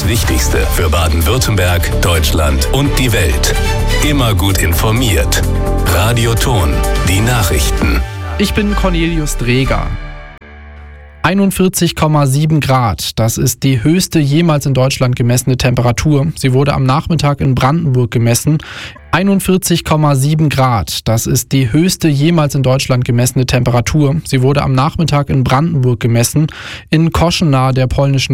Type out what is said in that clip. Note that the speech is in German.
Das Wichtigste für Baden-Württemberg, Deutschland und die Welt. Immer gut informiert. Radio Thon, die Nachrichten. Ich bin Cornelius Dreger. 41,7 Grad, das ist die höchste jemals in Deutschland gemessene Temperatur. Sie wurde am Nachmittag in Brandenburg gemessen. 41,7 Grad, das ist die höchste jemals in Deutschland gemessene Temperatur. Sie wurde am Nachmittag in Brandenburg gemessen, in Koschen nahe der polnischen